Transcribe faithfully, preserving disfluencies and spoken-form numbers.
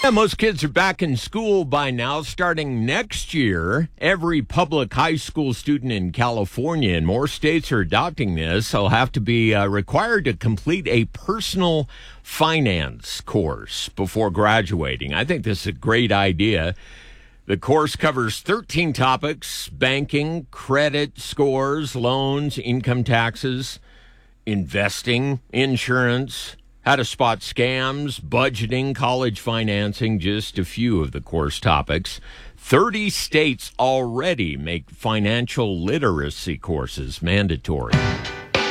Yeah, most kids are back in school by now. Starting next year, every public high school student in California and more states are adopting this. They'll have to be uh, required to complete a personal finance course before graduating. I think this is a great idea. The course covers thirteen topics: banking, credit scores, loans, income taxes, investing, insurance, how to spot scams, budgeting, college financing, just a few of the course topics. thirty states already make financial literacy courses mandatory.